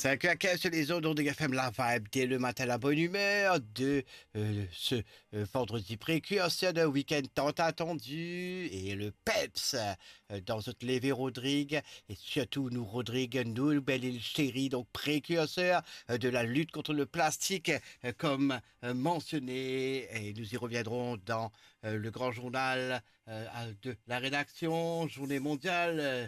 5 à 15 sur les ondes de GFM La Vibe dès le matin, la bonne humeur de ce vendredi précurseur d'un week-end tant attendu et le PEPS dans notre Lévé Rodrigue et surtout nous Rodrigue, nous belle île chérie, donc précurseur de la lutte contre le plastique comme mentionné et nous y reviendrons dans le grand journal de la rédaction, journée mondiale